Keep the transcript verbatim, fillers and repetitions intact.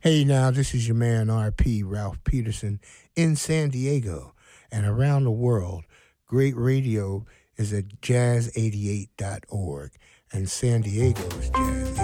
Hey, now, this is your man R P, Ralph Peterson, in San Diego and around the world. Great radio is at jazz eighty-eight dot org, and San Diego is jazz